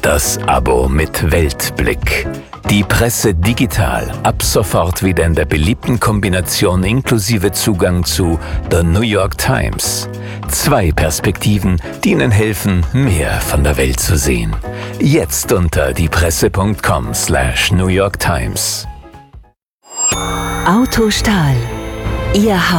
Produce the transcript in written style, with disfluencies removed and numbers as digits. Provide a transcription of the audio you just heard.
Das Abo mit Weltblick. Die Presse digital. Ab sofort wieder in der beliebten Kombination inklusive Zugang zu The New York Times. 2 Perspektiven, die Ihnen helfen, mehr von der Welt zu sehen. Jetzt unter diepresse.com/New York Times. Autostahl. Ihr